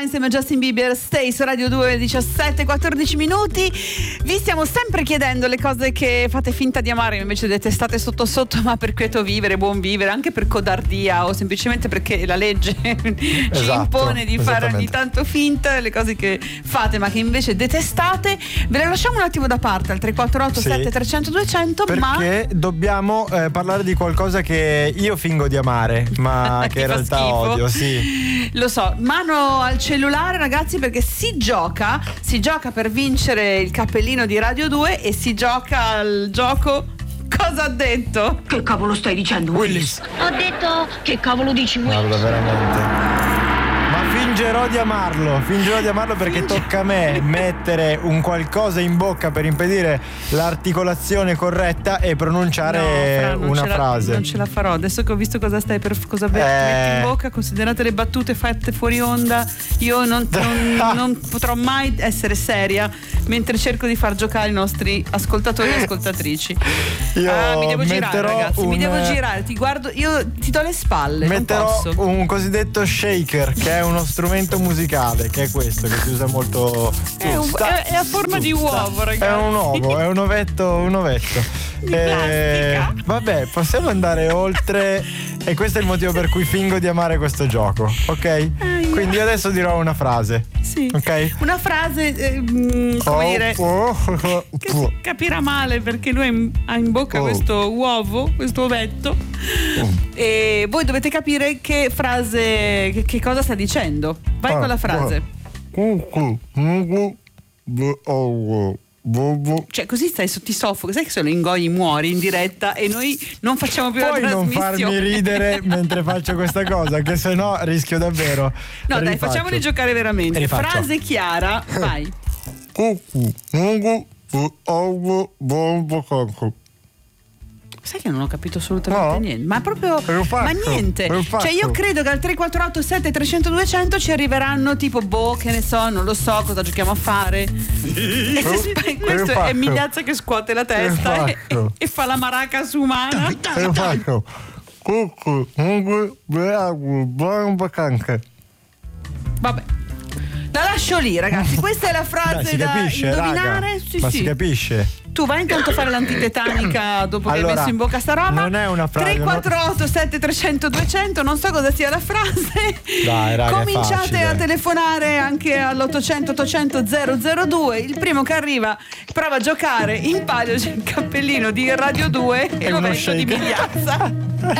insieme a Justin Bieber, Stay su Radio 2, 17-14 minuti. Vi stiamo sempre chiedendo le cose che fate finta di amare, invece detestate sotto sotto, ma per quieto vivere, buon vivere, anche per codardia o semplicemente perché la legge ci impone di fare ogni tanto finta le cose che fate ma che invece detestate. Ve le lasciamo un attimo da parte al 348 7300 200, perché dobbiamo parlare di qualcosa che io fingo di amare ma che in realtà schifo. Odio, sì. Lo so, mano al cellulare ragazzi, perché si gioca per vincere il cappellino di Radio 2 e si gioca al gioco. Cosa ha detto? Che cavolo stai dicendo, Willis? Ho detto che cavolo dici, Willis? Guarda, veramente. Ma fingerò di amarlo perché tocca a me mettere un qualcosa in bocca per impedire l'articolazione corretta e pronunciare una frase. Non ce la farò. Adesso che ho visto cosa metti in bocca, considerate le battute fatte fuori onda, io non potrò mai essere seria mentre cerco di far giocare i nostri ascoltatori e ascoltatrici. Mi devo girare, ragazzi, mi devo girare, ti guardo, io ti do le spalle. Metterò un cosiddetto shaker, che è uno strumento musicale, che è questo che si usa molto. È a forma di uovo, ragazzi. È un uovo, è un ovetto di plastica. Vabbè, possiamo andare oltre, e questo è il motivo per cui fingo di amare questo gioco, ok? Quindi io adesso dirò una frase. Sì. Ok? Una frase come dire che capirà male, perché lui ha in bocca questo uovo, questo ovetto, e voi dovete capire che frase, che cosa sta dicendo. Vai con la frase. Cioè così ti soffoco, sai che se lo ingoi muori in diretta e noi non facciamo più la trasmissione. Puoi non farmi ridere mentre faccio questa cosa, che se no rischio davvero. No, dai, facciamoli giocare veramente. Rifaccio. Frase chiara, vai. Sai che non ho capito assolutamente niente, ma proprio ma niente. Cioè io credo che al 348 7300 200 ci arriveranno tipo che ne so, non lo so cosa giochiamo a fare. Questo è Migliazza che scuote la testa e fa la maraca su umana. Vabbè, la lascio lì, ragazzi. Questa è la frase da indovinare. Si capisce. Tu vai intanto a fare l'antitetanica dopo che hai messo in bocca sta roba. Non è una frase. 348 7300 200, non so cosa sia la frase. Dai, raga, cominciate a telefonare anche all'800 800 002. Il primo che arriva prova a giocare in palio, c'è il cappellino di Radio 2 e l'ovetto di Migliazza.